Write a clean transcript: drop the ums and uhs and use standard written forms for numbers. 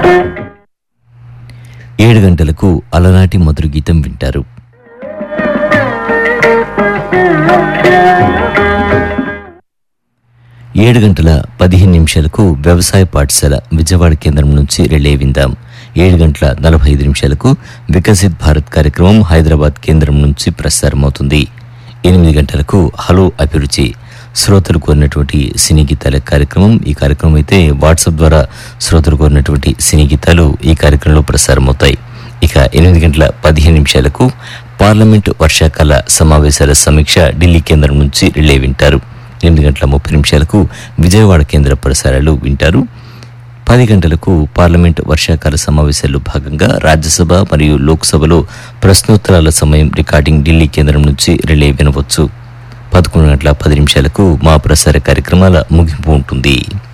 7 గంటలకు అలనాటి మధుర గీతం వింటారు. 7:15 వ్యవసాయ పాఠశాల విజయవాడ కేంద్రం నుంచి రిలే విందాం. 7:45 వికసిత్ భారత్ కార్యక్రమం హైదరాబాద్ కేంద్రం నుంచి ప్రసారమవుతుంది. 8 గంటలకు హలో అభిరుచి శ్రోతలు కోరినటువంటి సినీ గీతాల కార్యక్రమం. ఈ కార్యక్రమం అయితే వాట్సాప్ ద్వారా శ్రోతలు కోరినటువంటి సినీ గీతాలు ఈ కార్యక్రమంలో ప్రసారమవుతాయి. ఇక 8:15 పార్లమెంటు వర్షాకాల సమావేశాల సమీక్ష ఢిల్లీ కేంద్రం నుంచి రిలే వింటారు. 8:30 విజయవాడ కేంద్ర ప్రసారాలు వింటారు. 10 గంటలకు పార్లమెంటు వర్షాకాల సమావేశాల్లో భాగంగా రాజ్యసభ మరియు లోక్సభలో ప్రశ్నోత్తరాల సమయం రికార్డింగ్ ఢిల్లీ కేంద్రం నుంచి రిలే వినవచ్చు. 11:10 మా ప్రసార కార్యక్రమాల ముగింపు ఉంటుంది.